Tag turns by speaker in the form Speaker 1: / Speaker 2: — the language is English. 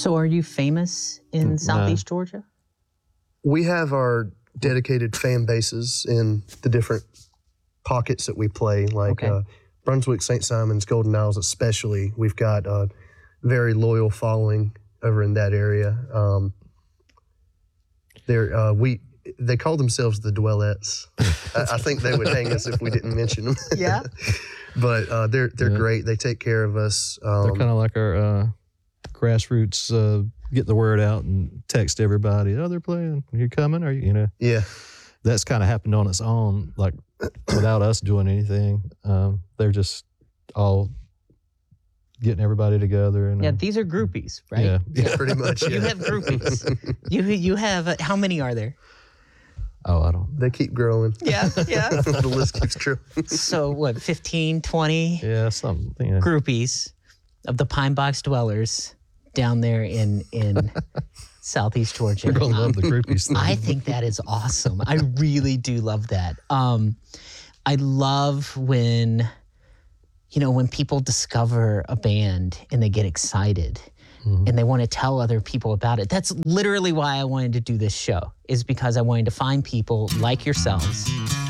Speaker 1: So are you famous in Southeast Georgia?
Speaker 2: We have our dedicated fan bases in the different pockets that we play, like Brunswick, St. Simons, Golden Isles especially. We've got a very loyal following over in that area. They call themselves the Dwellettes. I think they would hang us if we didn't mention them.
Speaker 1: Yeah.
Speaker 2: But they're great. They take care of us.
Speaker 3: They're kind of like our grassroots, get the word out and text everybody. Oh, they're playing. Are you coming? Are you?
Speaker 2: Yeah.
Speaker 3: That's kind of happened on its own, like without us doing anything. They're just all getting everybody together. And
Speaker 1: these are groupies, right?
Speaker 2: Yeah, pretty much. Yeah.
Speaker 1: You have groupies. You have how many are there?
Speaker 3: Oh, I don't.
Speaker 2: They keep growing.
Speaker 1: Yeah.
Speaker 2: The list keeps growing.
Speaker 1: So what, 15, 20
Speaker 3: Yeah, something. Yeah.
Speaker 1: groupies of the Pine Box Dwellers down there in Southeast Georgia.
Speaker 3: You're going to love the groupies thing.
Speaker 1: I think that is awesome. I really do love that. I love when people discover a band and they get excited and they want to tell other people about it. That's literally why I wanted to do this show, is because I wanted to find people like yourselves